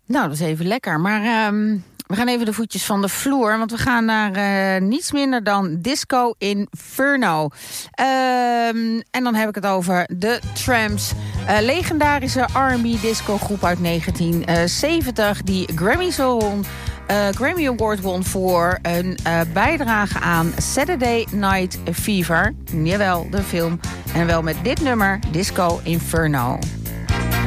Nou, dat is even lekker. Maar we gaan even de voetjes van de vloer. Want we gaan naar niets minder dan Disco Inferno. En dan heb ik het over The Tramps. Legendarische R&B discogroep uit 1970. Die Grammy Award won voor een bijdrage aan Saturday Night Fever. Jawel, de film. En wel met dit nummer, Disco Inferno.